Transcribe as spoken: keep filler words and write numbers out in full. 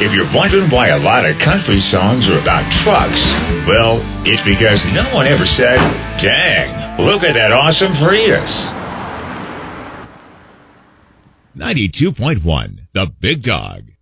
If you're wondering why a lot of country songs are about trucks, well, it's because no one ever said, dang, look at that awesome Prius. ninety-two point one, The Big Dog.